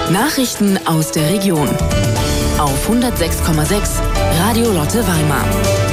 Nachrichten aus der Region. Auf 106,6 Radio Lotte Weimar.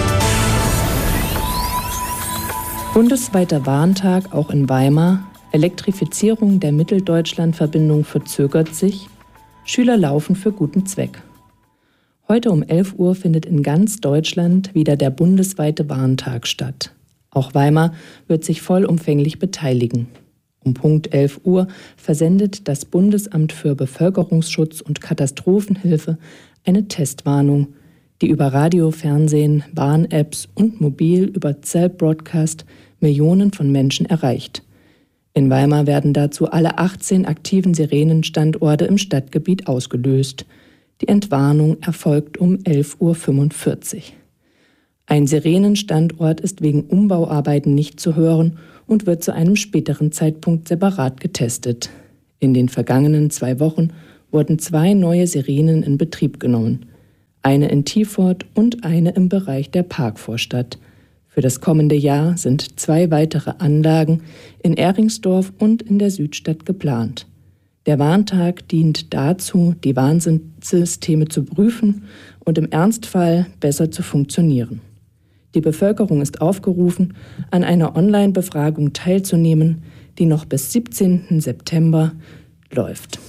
Bundesweiter Warntag auch in Weimar. Elektrifizierung der Mitteldeutschland-Verbindung verzögert sich. Schüler laufen für guten Zweck. Heute um 11 Uhr findet in ganz Deutschland wieder der bundesweite Warntag statt. Auch Weimar wird sich vollumfänglich beteiligen. Um Punkt 11 Uhr versendet das Bundesamt für Bevölkerungsschutz und Katastrophenhilfe eine Testwarnung, die über Radio, Fernsehen, Bahn-Apps und mobil über Cell-Broadcast Millionen von Menschen erreicht. In Weimar werden dazu alle 18 aktiven Sirenenstandorte im Stadtgebiet ausgelöst. Die Entwarnung erfolgt um 11:45 Uhr. Ein Sirenenstandort ist wegen Umbauarbeiten nicht zu hören und wird zu einem späteren Zeitpunkt separat getestet. In den vergangenen 2 Wochen wurden 2 neue Sirenen in Betrieb genommen. Eine in Tiefort und eine im Bereich der Parkvorstadt. Für das kommende Jahr sind 2 weitere Anlagen in Ehringsdorf und in der Südstadt geplant. Der Warntag dient dazu, die Warnsysteme zu prüfen und im Ernstfall besser zu funktionieren. Die Bevölkerung ist aufgerufen, an einer Online-Befragung teilzunehmen, die noch bis 17. September läuft.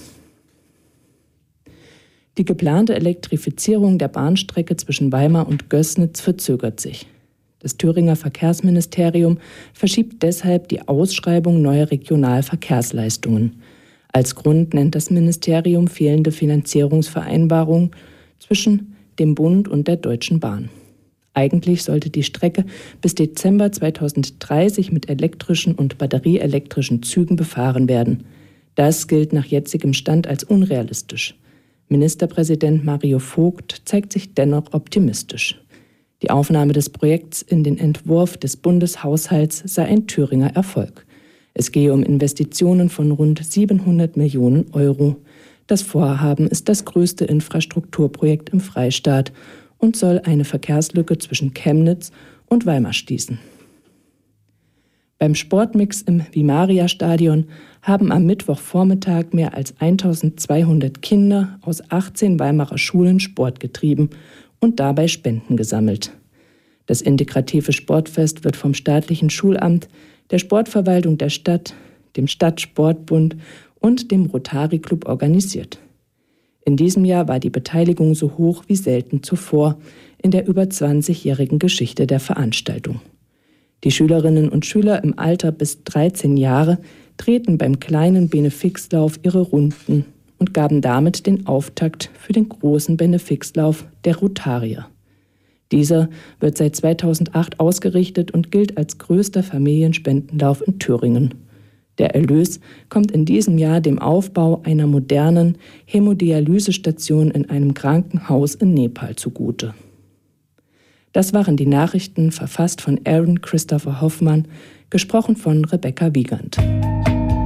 Die geplante Elektrifizierung der Bahnstrecke zwischen Weimar und Gößnitz verzögert sich. Das Thüringer Verkehrsministerium verschiebt deshalb die Ausschreibung neuer Regionalverkehrsleistungen. Als Grund nennt das Ministerium fehlende Finanzierungsvereinbarungen zwischen dem Bund und der Deutschen Bahn. Eigentlich sollte die Strecke bis Dezember 2030 mit elektrischen und batterieelektrischen Zügen befahren werden. Das gilt nach jetzigem Stand als unrealistisch. Ministerpräsident Mario Vogt zeigt sich dennoch optimistisch. Die Aufnahme des Projekts in den Entwurf des Bundeshaushalts sei ein Thüringer Erfolg. Es gehe um Investitionen von rund 700 Millionen Euro. Das Vorhaben ist das größte Infrastrukturprojekt im Freistaat und soll eine Verkehrslücke zwischen Chemnitz und Weimar schließen. Beim Sportmix im Vimaria-Stadion haben am Mittwochvormittag mehr als 1200 Kinder aus 18 Weimarer Schulen Sport getrieben und dabei Spenden gesammelt. Das integrative Sportfest wird vom staatlichen Schulamt, der Sportverwaltung der Stadt, dem Stadtsportbund und dem Rotary Club organisiert. In diesem Jahr war die Beteiligung so hoch wie selten zuvor in der über 20-jährigen Geschichte der Veranstaltung. Die Schülerinnen und Schüler im Alter bis 13 Jahre drehten beim kleinen Benefixlauf ihre Runden und gaben damit den Auftakt für den großen Benefixlauf der Rotarier. Dieser wird seit 2008 ausgerichtet und gilt als größter Familienspendenlauf in Thüringen. Der Erlös kommt in diesem Jahr dem Aufbau einer modernen Hämodialysestation in einem Krankenhaus in Nepal zugute. Das waren die Nachrichten, verfasst von Aaron Christopher Hoffmann, gesprochen von Rebecca Wiegand.